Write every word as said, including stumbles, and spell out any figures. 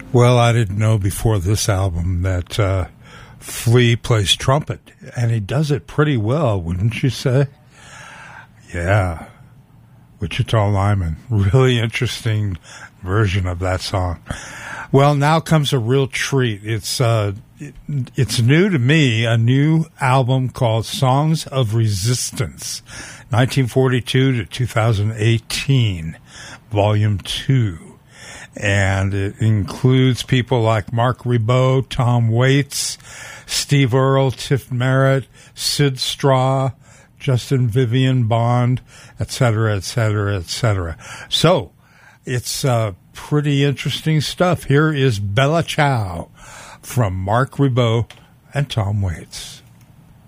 Well, I didn't know before this album that uh, Flea plays trumpet, and he does it pretty well, wouldn't you say? Yeah. Wichita Lineman. Really interesting version of that song. Well, now comes a real treat. It's uh, it, it's new to me, a new album called Songs of Resistance, nineteen forty-two to two thousand eighteen, Volume two. And it includes people like Mark Ribot, Tom Waits, Steve Earle, Tiff Merritt, Sid Straw, Justin Vivian Bond, et cetera, et cetera, et cetera. So it's uh, pretty interesting stuff. Here is Bella Ciao from Mark Ribot and Tom Waits.